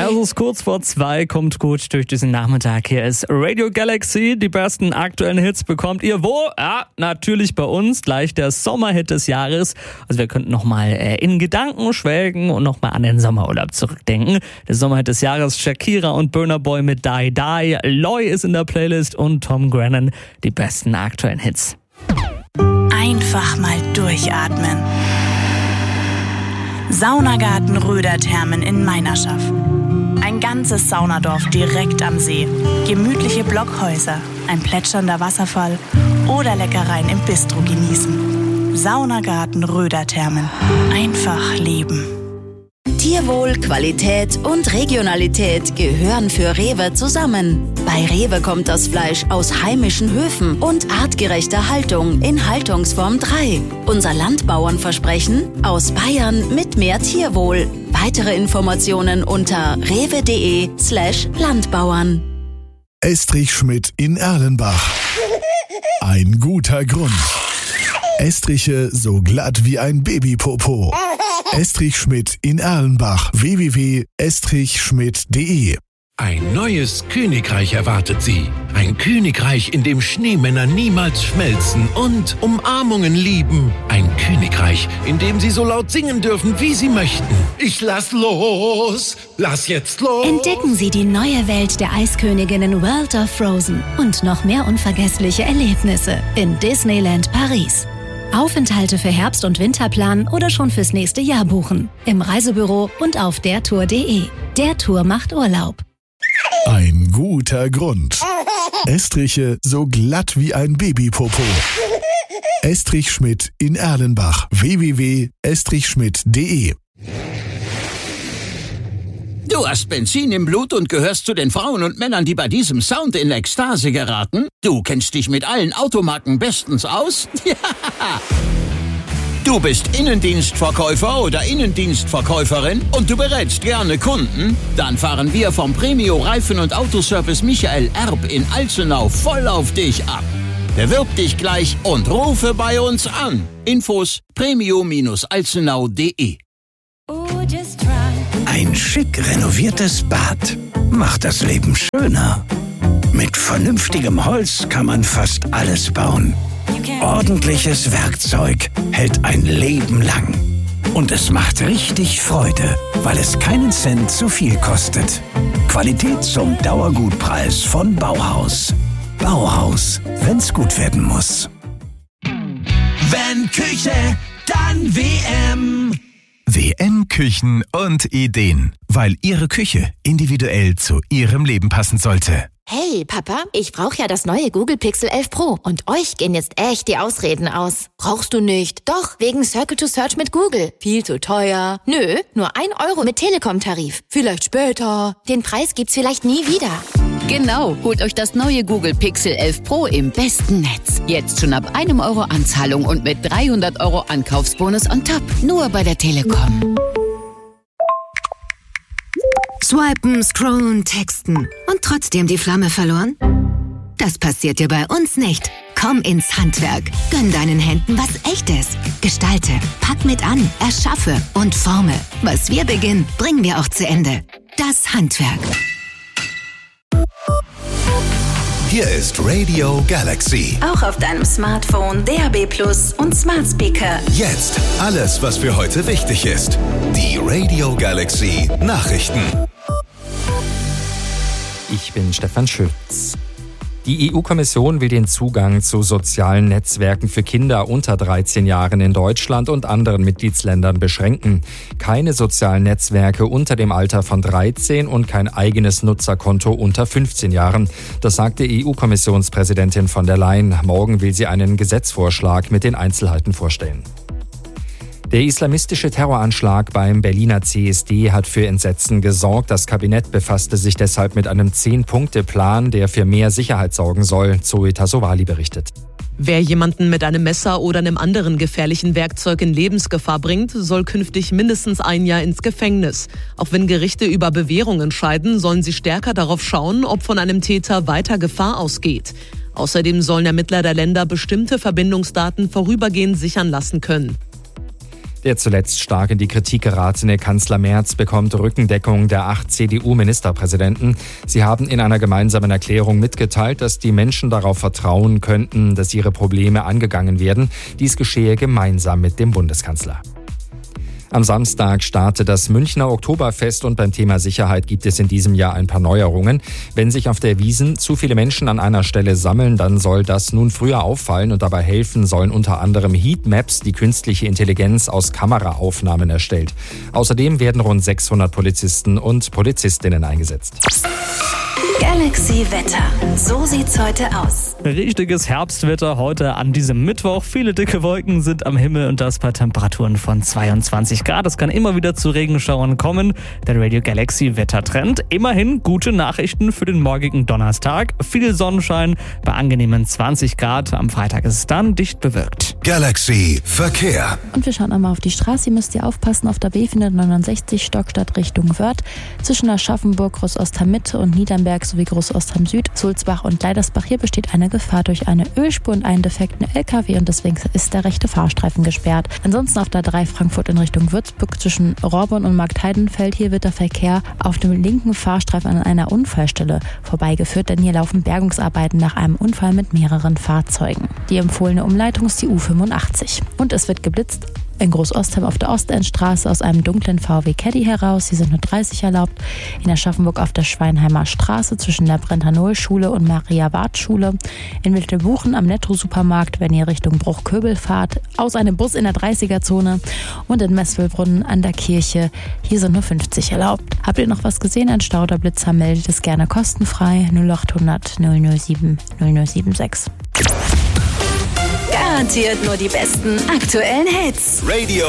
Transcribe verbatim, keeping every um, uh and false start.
Es ist kurz vor zwei, kommt gut durch diesen Nachmittag. Hier ist Radio Galaxy. Die besten aktuellen Hits bekommt ihr wo? Ja, natürlich bei uns. Gleich der Sommerhit des Jahres. Also wir könnten nochmal äh, in Gedanken schwelgen und nochmal an den Sommerurlaub zurückdenken. Der Sommerhit des Jahres, Shakira und Burna Boy mit Die Die. Loy ist in der Playlist und Tom Grennan. Die besten aktuellen Hits. Einfach mal durchatmen. Saunagarten Röderthermen in Meinerschaff. Ein ganzes Saunadorf direkt am See. Gemütliche Blockhäuser, ein plätschernder Wasserfall oder Leckereien im Bistro genießen. Saunagarten Röderthermen. Einfach leben. Tierwohl, Qualität und Regionalität gehören für Rewe zusammen. Bei Rewe kommt das Fleisch aus heimischen Höfen und artgerechter Haltung in Haltungsform drei. Unser Landbauernversprechen: aus Bayern mit mehr Tierwohl. Weitere Informationen unter rewe.de slash Landbauern. Estrich Schmidt in Erlenbach. Ein guter Grund. Estriche so glatt wie ein Babypopo. Estrich Schmidt in Erlenbach. w w w punkt estrich schmidt punkt de. Ein neues Königreich erwartet Sie. Ein Königreich, in dem Schneemänner niemals schmelzen und Umarmungen lieben. Ein Königreich, in dem Sie so laut singen dürfen, wie Sie möchten. Ich lass los, lass jetzt los. Entdecken Sie die neue Welt der Eisköniginnen World of Frozen und noch mehr unvergessliche Erlebnisse in Disneyland Paris. Aufenthalte für Herbst- und Winterplan oder schon fürs nächste Jahr buchen. Im Reisebüro und auf dertour punkt de. Der Tour macht Urlaub. Ein guter Grund. Estriche so glatt wie ein Babypopo. Estrich Schmidt in Erlenbach. w w w punkt estrich schmidt punkt de. Du hast Benzin im Blut und gehörst zu den Frauen und Männern, die bei diesem Sound in Ekstase geraten? Du kennst dich mit allen Automarken bestens aus? Ja! Du bist Innendienstverkäufer oder Innendienstverkäuferin und du berätst gerne Kunden? Dann fahren wir vom Premio Reifen- und Autoservice Michael Erb in Alzenau voll auf dich ab. Bewirb dich gleich und rufe bei uns an. Infos premio alzenau punkt de. Ein schick renoviertes Bad macht das Leben schöner. Mit vernünftigem Holz kann man fast alles bauen. Ordentliches Werkzeug hält ein Leben lang. Und es macht richtig Freude, weil es keinen Cent zu viel kostet. Qualität zum Dauergutpreis von Bauhaus. Bauhaus, wenn's gut werden muss. Wenn Küche, dann W M. W M Küchen und Ideen, weil Ihre Küche individuell zu Ihrem Leben passen sollte. Hey, Papa, ich brauche ja das neue Google Pixel elf Pro und euch gehen jetzt echt die Ausreden aus. Brauchst du nicht? Doch, wegen Circle to Search mit Google. Viel zu teuer. Nö, nur ein Euro mit Telekom-Tarif. Vielleicht später. Den Preis gibt's vielleicht nie wieder. Genau, holt euch das neue Google Pixel elf Pro im besten Netz. Jetzt schon ab einem Euro Anzahlung und mit dreihundert Euro Ankaufsbonus on top. Nur bei der Telekom. Swipen, scrollen, texten und trotzdem die Flamme verloren? Das passiert dir bei uns nicht. Komm ins Handwerk. Gönn deinen Händen was Echtes. Gestalte, pack mit an, erschaffe und forme. Was wir beginnen, bringen wir auch zu Ende. Das Handwerk. Hier ist Radio Galaxy. Auch auf deinem Smartphone, D A B Plus und Smart Speaker. Jetzt alles, was für heute wichtig ist. Die Radio Galaxy Nachrichten. Ich bin Stefan Schütz. Die E U-Kommission will den Zugang zu sozialen Netzwerken für Kinder unter dreizehn Jahren in Deutschland und anderen Mitgliedsländern beschränken. Keine sozialen Netzwerke unter dem Alter von dreizehn und kein eigenes Nutzerkonto unter fünfzehn Jahren. Das sagte E U-Kommissionspräsidentin von der Leyen. Morgen will sie einen Gesetzesvorschlag mit den Einzelheiten vorstellen. Der islamistische Terroranschlag beim Berliner C S D hat für Entsetzen gesorgt. Das Kabinett befasste sich deshalb mit einem Zehn-Punkte-Plan, der für mehr Sicherheit sorgen soll, Zoe Tassovali berichtet. Wer jemanden mit einem Messer oder einem anderen gefährlichen Werkzeug in Lebensgefahr bringt, soll künftig mindestens ein Jahr ins Gefängnis. Auch wenn Gerichte über Bewährung entscheiden, sollen sie stärker darauf schauen, ob von einem Täter weiter Gefahr ausgeht. Außerdem sollen Ermittler der Länder bestimmte Verbindungsdaten vorübergehend sichern lassen können. Der zuletzt stark in die Kritik geratene Kanzler Merz bekommt Rückendeckung der acht C D U-Ministerpräsidenten. Sie haben in einer gemeinsamen Erklärung mitgeteilt, dass die Menschen darauf vertrauen könnten, dass ihre Probleme angegangen werden. Dies geschehe gemeinsam mit dem Bundeskanzler. Am Samstag startet das Münchner Oktoberfest und beim Thema Sicherheit gibt es in diesem Jahr ein paar Neuerungen. Wenn sich auf der Wiesn zu viele Menschen an einer Stelle sammeln, dann soll das nun früher auffallen und dabei helfen sollen unter anderem Heatmaps, die künstliche Intelligenz aus Kameraaufnahmen erstellt. Außerdem werden rund sechshundert Polizisten und Polizistinnen eingesetzt. Galaxy Wetter. So sieht's heute aus. Richtiges Herbstwetter heute an diesem Mittwoch. Viele dicke Wolken sind am Himmel und das bei Temperaturen von zweiundzwanzig Grad. Es kann immer wieder zu Regenschauern kommen. Der Radio Galaxy Wettertrend. Immerhin gute Nachrichten für den morgigen Donnerstag. Viel Sonnenschein bei angenehmen zwanzig Grad. Am Freitag ist es dann dicht bewölkt. Galaxy Verkehr. Und wir schauen einmal auf die Straße. Ihr müsst ihr aufpassen auf der B vierhundertneunundsechzig Stockstadt Richtung Wörth. Zwischen Aschaffenburg, Großostheim Mitte und Niedernberg sowie Großostheim Süd, Sulzbach und Leidersbach. Hier besteht eine Gefahr durch eine Ölspur und einen defekten L K W und deswegen ist der rechte Fahrstreifen gesperrt. Ansonsten auf der drei Frankfurt in Richtung Würzburg zwischen Rohrborn und Marktheidenfeld. Hier wird der Verkehr auf dem linken Fahrstreifen an einer Unfallstelle vorbeigeführt, denn hier laufen Bergungsarbeiten nach einem Unfall mit mehreren Fahrzeugen. Die empfohlene Umleitung ist die U fünfundachtzig. Und es wird geblitzt in Großostheim auf der Ostendstraße aus einem dunklen V W Caddy heraus. Hier sind nur dreißig erlaubt. In Aschaffenburg auf der Schweinheimer Straße zwischen der Brentanoil-Schule und Maria-Ward-Schule. In Wilhelmsbuchen am Netto-Supermarkt, wenn ihr Richtung Bruchköbel fahrt, aus einem Bus in der dreißiger-Zone. Und in Messwillbrunn an der Kirche. Hier sind nur fünfzig erlaubt. Habt ihr noch was gesehen? Ein Stau oder Blitzer, meldet es gerne kostenfrei. null acht hundert null null sieben null null sieben sechs. Garantiert nur die besten aktuellen Hits. Radio